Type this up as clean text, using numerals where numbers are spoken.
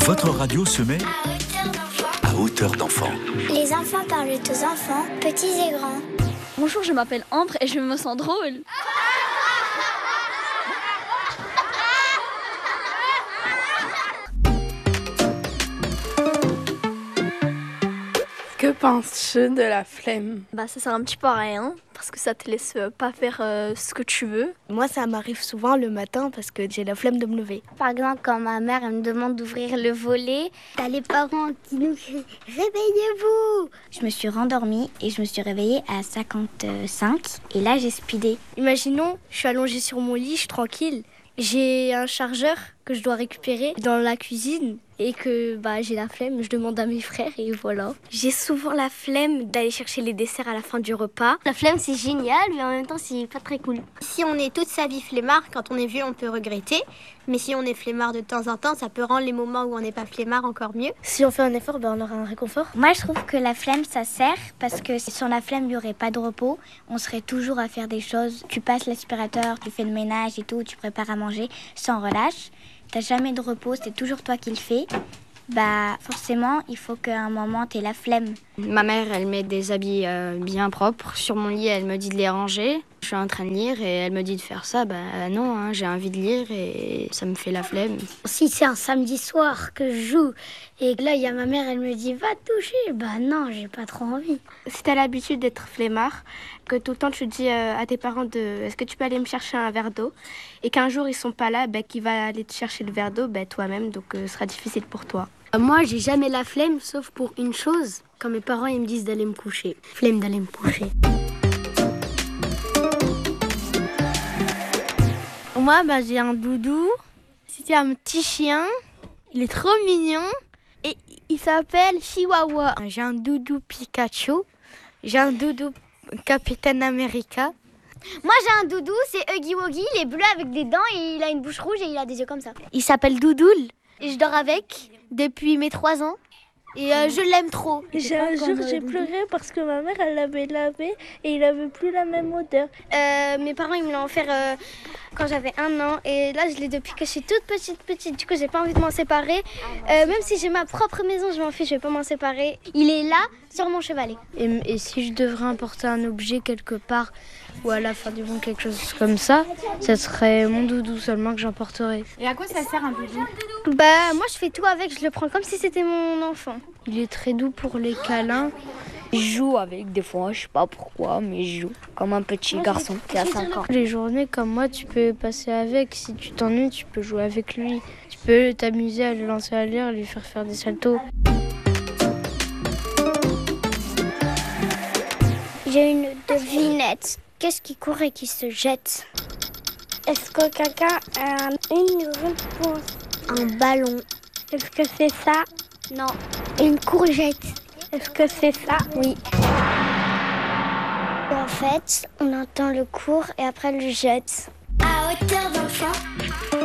Votre radio se met À hauteur d'enfant. à hauteur d'enfant. Les enfants parlent aux enfants, petits et grands. Bonjour, je m'appelle Ambre et je me sens drôle. Que penses-tu de la flemme? Ça sert un petit peu à rien parce que ça te laisse pas faire ce que tu veux. Moi, ça m'arrive souvent le matin parce que j'ai la flemme de me lever. Par exemple, quand ma mère elle me demande d'ouvrir le volet, t'as les parents qui nous crient « Réveillez-vous !» Je me suis rendormie et je me suis réveillée à 55 et là j'ai speedé. Imaginons, je suis allongée sur mon lit, je suis tranquille. J'ai un chargeur que je dois récupérer dans la cuisine et que j'ai la flemme, je demande à mes frères et voilà. J'ai souvent la flemme d'aller chercher les desserts à la fin du repas. La flemme c'est génial mais en même temps c'est pas très cool. Si on est toute sa vie flemmard, quand on est vieux on peut regretter. Mais si on est flemmard de temps en temps, ça peut rendre les moments où on n'est pas flemmard encore mieux. Si on fait un effort, on aura un réconfort. Moi je trouve que la flemme ça sert parce que sans la flemme il n'y aurait pas de repos. On serait toujours à faire des choses. Tu passes l'aspirateur, tu fais le ménage et tout, tu prépares à manger sans relâche. T'as jamais de repos, c'est toujours toi qui le fais. Forcément, il faut qu'à un moment, t'aies la flemme. Ma mère, elle met des habits bien propres. Sur mon lit, elle me dit de les ranger. Je suis en train de lire et elle me dit de faire ça. Non, j'ai envie de lire et ça me fait la flemme. Si c'est un samedi soir que je joue et que là, il y a ma mère, elle me dit « Va te toucher », non, j'ai pas trop envie. Si t'as l'habitude d'être flemmard, que tout le temps tu dis à tes parents est-ce que tu peux aller me chercher un verre d'eau et qu'un jour ils sont pas là, qu'il va aller te chercher le verre d'eau toi-même, donc ce sera difficile pour toi. Moi, j'ai jamais la flemme, sauf pour une chose. Quand mes parents ils me disent d'aller me coucher. Flemme d'aller me coucher. Moi, j'ai un doudou. C'est un petit chien. Il est trop mignon. Et il s'appelle Chihuahua. J'ai un doudou Pikachu. J'ai un doudou Capitaine America. Moi, j'ai un doudou, c'est Huggy Wuggy. Il est bleu avec des dents et il a une bouche rouge et il a des yeux comme ça. Il s'appelle Doudoul. Et je dors avec depuis mes 3 ans. Et je l'aime trop. Un jour, j'ai pleuré parce que ma mère, elle l'avait lavé et il n'avait plus la même odeur. Mes parents, ils me l'ont offert quand j'avais 1 an. Et là, je l'ai depuis que je suis toute petite. Du coup, j'ai pas envie de m'en séparer. Même si j'ai ma propre maison, je m'en fiche, je vais pas m'en séparer. Il est là, sur mon chevalet. Et si je devrais emporter un objet quelque part ou à la fin du monde, quelque chose comme ça serait mon doudou seulement que j'emporterais. Et à quoi ça sert un doudou? Moi, je fais tout avec. Je le prends comme si c'était mon enfant. Il est très doux pour les câlins. Je joue avec des fois, je sais pas pourquoi, mais je joue comme un petit garçon qui a 5 ans. Les journées comme moi, tu peux passer avec. Si tu t'ennuies, tu peux jouer avec lui. Tu peux t'amuser à le lancer à l'air, lui faire des saltos. J'ai une devinette. Qu'est-ce qui court et qui se jette? Est-ce que quelqu'un a une réponse? Un ballon. Est-ce que c'est ça? Non. Une courgette. Est-ce que c'est ça? Oui. En fait, on entend le court et après le jette. À hauteur d'enfant.